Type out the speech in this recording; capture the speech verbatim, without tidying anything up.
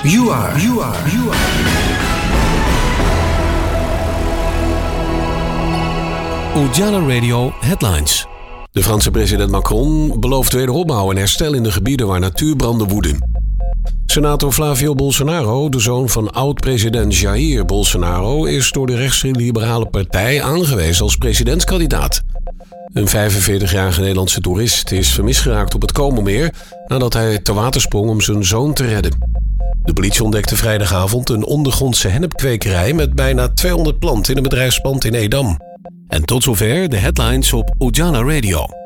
You are, you are, you are. Ujala Radio Headlines. De Franse president Macron belooft wederopbouw en herstel in de gebieden waar natuurbranden woeden. Senator Flavio Bolsonaro, de zoon van oud-president Jair Bolsonaro, is door de rechtsliberale partij aangewezen als presidentskandidaat. Een vijfenveertigjarige Nederlandse toerist is vermist geraakt op het Como-meer nadat hij te water sprong om zijn zoon te redden. De politie ontdekte vrijdagavond een ondergrondse hennepkwekerij met bijna tweehonderd planten in een bedrijfspand in Edam. En tot zover de headlines op Ujala Radio.